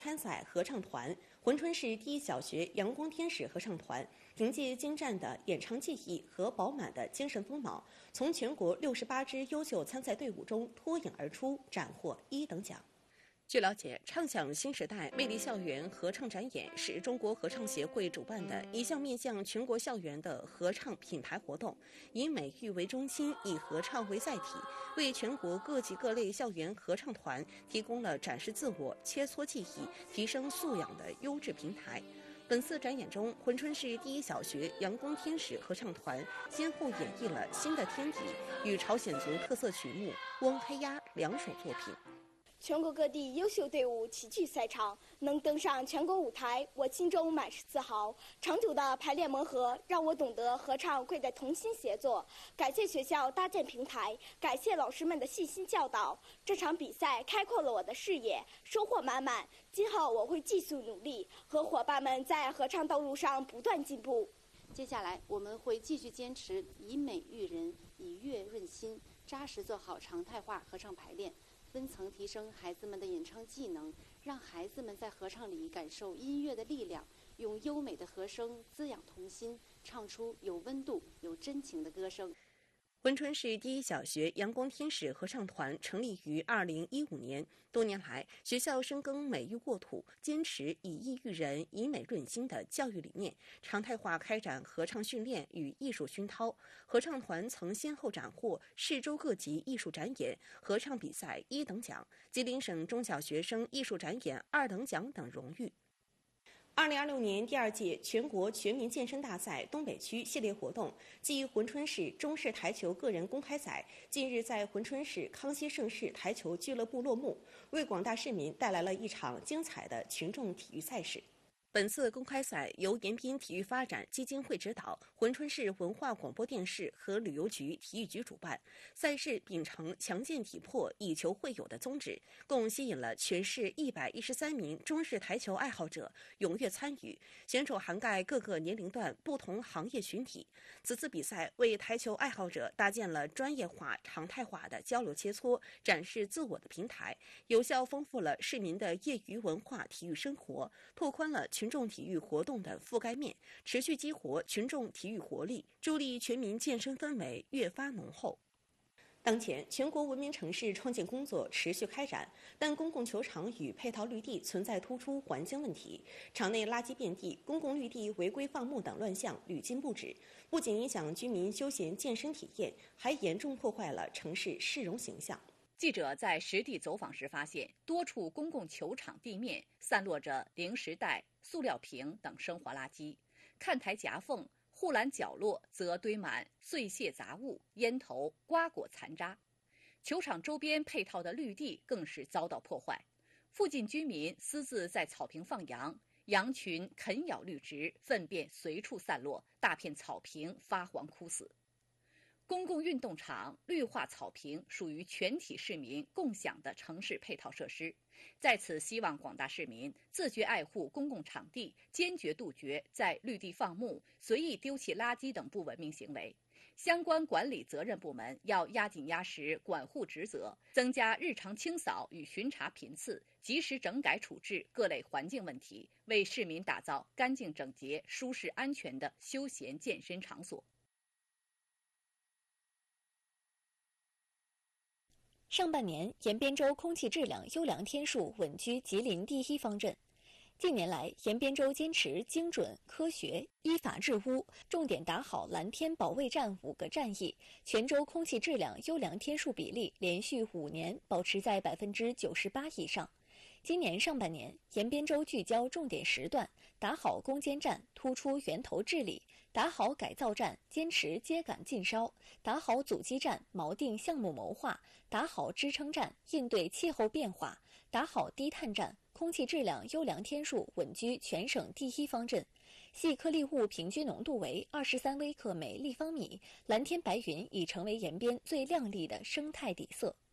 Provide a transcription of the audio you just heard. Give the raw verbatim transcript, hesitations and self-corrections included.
参赛合唱团珲春市第一小学阳光天使合唱团凭借精湛的演唱技艺和饱满的精神风貌，从全国六十八支优秀参赛队伍中脱颖而出，斩获一等奖。据了解，畅享新时代魅力校园合唱展演是中国合唱协会主办的一项面向全国校园的合唱品牌活动，以美育为中心，以合唱为载体，为全国各级各类校园合唱团提供了展示自我、切磋技艺、提升素养的优质平台。本次展演中，珲春市第一小学阳光天使合唱团先后演绎了《新的天地》与朝鲜族特色曲目《翁黑鸭》两首作品。 全国各地优秀队伍齐聚赛场，能登上全国舞台，我心中满是自豪。长久的排练磨合，让我懂得合唱贵在同心协作。感谢学校搭建平台，感谢老师们的细心教导。这场比赛开阔了我的视野，收获满满。今后我会继续努力，和伙伴们在合唱道路上不断进步。 接下来我们会继续坚持以美育人，以乐润心，扎实做好常态化合唱排练。分层提升孩子们的演唱技能，让孩子们在合唱里感受音乐的力量，用优美的和声滋养童心，唱出有温度、有真情的歌声。 珲春市第一小学阳光天使合唱团成立于二零一五年，多年来，学校深耕美育沃土，坚持以艺育人、以美润心的教育理念，常态化开展合唱训练与艺术熏陶。合唱团曾先后斩获市州各级艺术展演、合唱比赛一等奖、吉林省中小学生艺术展演二等奖等荣誉。二零二六年第二届全国全民健身大赛东北区系列活动暨珲春市中式台球个人公开赛近日在珲春市康熙盛世台球俱乐部落幕，为广大市民带来了一场精彩的群众体育赛事。本次公开赛由延边体育发展基金会指导，珲春市文化广播电视和旅游局体育局主办。赛事秉承强健体魄、以球会友的宗旨，共吸引了全市一百一十三名中式台球爱好者踊跃参与，选手涵盖各个年龄段、不同行业群体。此次比赛为台球爱好者搭建了专业化、常态化的交流切磋、展示自我的平台，有效丰富了市民的业余文化体育生活，拓宽了群众体育活动的覆盖面，持续激活群众体育活力，助力全民健身氛围越发浓厚。当前，全国文明城市创建工作持续开展，但公共球场与配套绿地存在突出环境问题，场内垃圾遍地、公共绿地违规放牧等乱象屡禁不止，不仅影响居民休闲健身体验，还严重破坏了城市市容形象。 记者在实地走访时发现，多处公共球场地面散落着零食袋、塑料瓶等生活垃圾，看台夹缝、护栏角落则堆满碎屑杂物、烟头、瓜果残渣。球场周边配套的绿地更是遭到破坏，附近居民私自在草坪放羊，羊群啃咬绿植，粪便随处散落，大片草坪发黄枯死。公共运动场、绿化草坪属于全体市民共享的城市配套设施，在此希望广大市民自觉爱护公共场地，坚决杜绝在绿地放牧、随意丢弃垃圾等不文明行为。相关管理责任部门要压紧压实管护职责，增加日常清扫与巡查频次，及时整改处置各类环境问题，为市民打造干净整洁、舒适安全的休闲健身场所。 上半年，延边州空气质量优良天数稳居吉林第一方阵。近年来，延边州坚持精准、科学、依法治污，重点打好蓝天保卫战五个战役，全州空气质量优良天数比例连续五年保持在百分之九十八以上。今年上半年，延边州聚焦重点时段，打好攻坚战，突出源头治理；打好改造战，坚持秸秆禁烧；打好阻击战，锚定项目谋划；打好支撑战，应对气候变化；打好低碳战，空气质量优良天数稳居全省第一方阵。细颗粒物平均浓度为二十三微克每立方米，蓝天白云已成为延边最亮丽的生态底色。